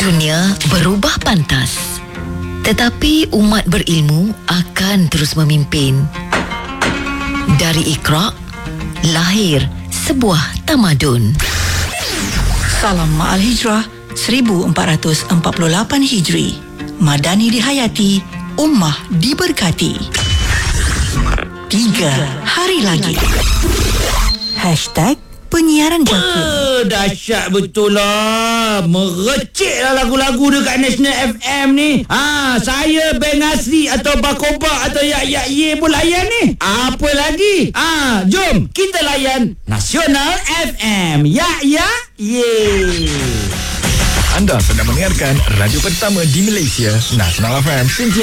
Dunia berubah pantas, tetapi umat berilmu akan terus memimpin. Dari Iqra, lahir sebuah tamadun. Salam Ma'al Hijrah 1448 Hijri. Madani dihayati, ummah diberkati. 3 hari lagi. #penyiaran Zakir. Dahsyat betul lah. Merecik lah lagu-lagu dekat National FM ni. Saya Beng Asri atau Bakoba atau Yak Ye pun layan ni. Apa lagi? Jom kita layan Nasional FM. Yak Ye. Anda sedang mendengarkan radio pertama di Malaysia, Nasional FM. Sintia